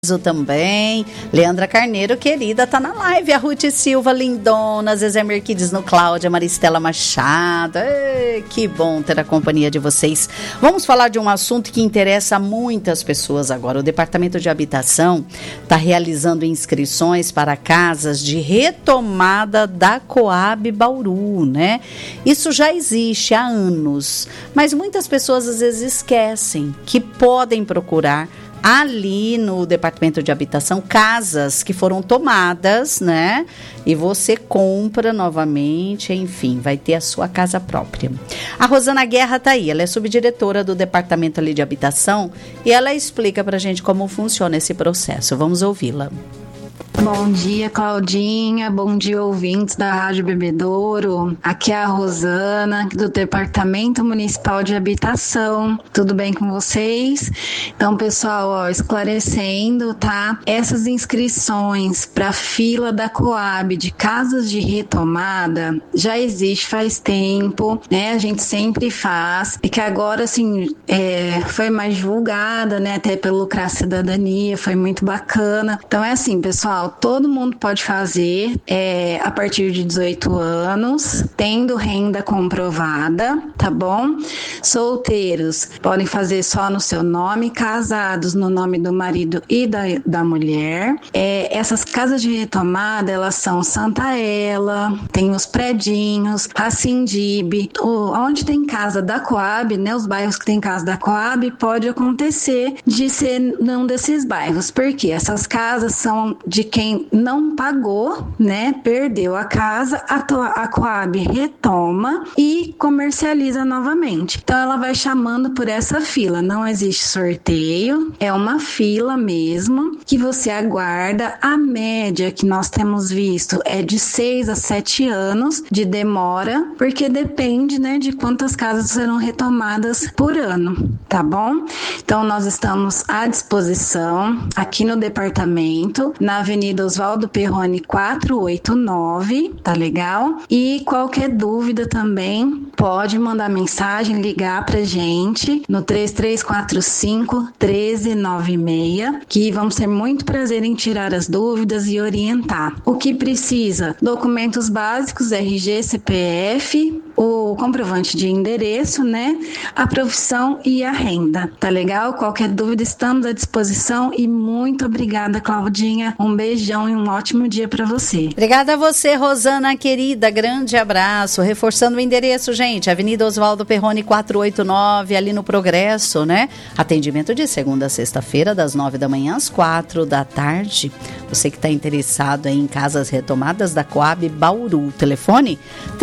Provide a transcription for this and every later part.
Também, Leandra Carneiro, querida, tá na live, a Ruth Silva, lindona, Zezé Merquides no Cláudia, Maristela Machado, que bom ter a companhia de vocês. Vamos falar de um assunto que interessa a muitas pessoas agora. O Departamento de Habitação está realizando inscrições para casas de retomada da Coab Bauru, né? Isso já existe há anos, mas muitas pessoas às vezes esquecem que podem procurar ali no Departamento de Habitação, casas que foram tomadas, né? E você compra novamente, enfim, vai ter a sua casa própria. A Rosana Guerra tá aí, ela é subdiretora do Departamento ali de Habitação e ela explica pra gente como funciona esse processo. Vamos ouvi-la. Bom dia, Claudinha. Bom dia, ouvintes da Rádio Bebedouro. Aqui é a Rosana, do Departamento Municipal de Habitação. Tudo bem com vocês? Então, pessoal, esclarecendo, tá? Essas inscrições para fila da Coab de casas de retomada já existe faz tempo, né? A gente sempre faz. E que agora, assim, foi mais divulgada, né? Até pelo CRA Cidadania, foi muito bacana. Então, é assim, pessoal, todo mundo pode fazer a partir de 18 anos, tendo renda comprovada, tá bom? Solteiros podem fazer só no seu nome, casados no nome do marido e da mulher. Essas casas de retomada, elas são Santa Ela, tem os predinhos, Racindib, onde tem casa da Coab, né? Os bairros que tem casa da Coab, pode acontecer de ser não desses bairros, porque essas casas são de quem não pagou, né, perdeu a casa, a Coab retoma e comercializa novamente. Então ela vai chamando por essa fila, não existe sorteio, é uma fila mesmo que você aguarda. A média que nós temos visto é de 6 a 7 anos de demora, porque depende, né, de quantas casas serão retomadas por ano, tá bom? Então nós estamos à disposição aqui no departamento, na Avenida Oswaldo Perrone 489, tá legal? E qualquer dúvida também pode mandar mensagem, ligar pra gente no 3345-1396, que vamos ter muito prazer em tirar as dúvidas e orientar. O que precisa? Documentos básicos, RG, CPF, o comprovante de endereço, né? A profissão e a renda, tá legal? Qualquer dúvida, estamos à disposição e muito obrigada, Claudinha. Um beijão e um ótimo dia para você. Obrigada a você, Rosana, querida. Grande abraço. Reforçando o endereço, gente, Avenida Oswaldo Perrone 489, ali no Progresso, né? Atendimento de segunda a sexta-feira, das 9 da manhã às 4 da tarde. Você que está interessado em casas retomadas da Coab Bauru, telefone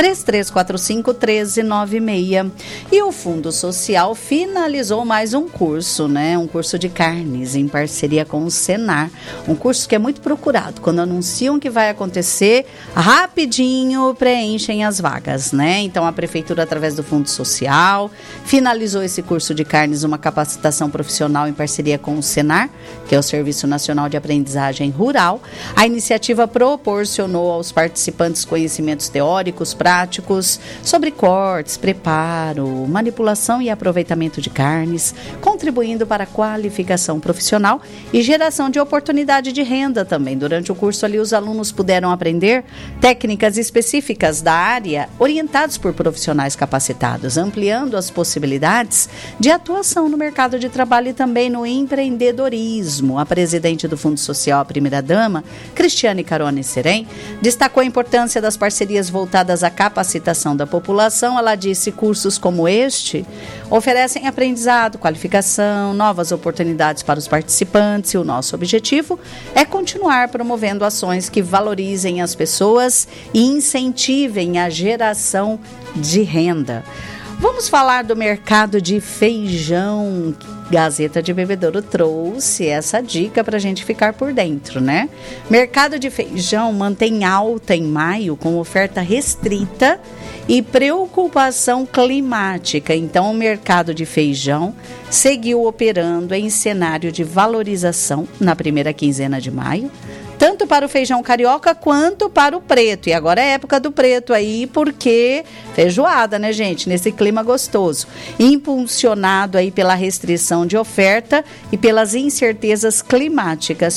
3345-1396. E o Fundo Social finalizou mais um curso, né? Um curso de carnes em parceria com o Senar. Um curso que é muito procurado. Quando anunciam que vai acontecer, rapidinho preenchem as vagas, né? Então a Prefeitura, através do Fundo Social, finalizou esse curso de carnes, uma capacitação profissional em parceria com o Senar, que é o Serviço Nacional de Aprendizagem Rural. A iniciativa proporcionou aos participantes conhecimentos teóricos, práticos, sobre cortes, preparo, manipulação e aproveitamento de carnes, contribuindo para a qualificação profissional e geração de oportunidade de renda também. Durante o curso ali, os alunos puderam aprender técnicas específicas da área, orientados por profissionais capacitados, ampliando as possibilidades de atuação no mercado de trabalho e também no empreendedorismo. A presidente do Fundo Social, a primeira-dama, Cristiane Carone Serem, destacou a importância das parcerias voltadas à capacitação da população. Ela disse: cursos como este oferecem aprendizado, qualificação, novas oportunidades para os participantes, e o nosso objetivo é continuar promovendo ações que valorizem as pessoas e incentivem a geração de renda. Vamos falar do mercado de feijão. Gazeta de Bebedouro trouxe essa dica para a gente ficar por dentro, né? Mercado de feijão mantém alta em maio com oferta restrita e preocupação climática. Então, o mercado de feijão seguiu operando em cenário de valorização na primeira quinzena de maio, tanto para o feijão carioca quanto para o preto. E agora é época do preto aí, porque feijoada, né, gente? Nesse clima gostoso. Impulsionado aí pela restrição de oferta e pelas incertezas climáticas.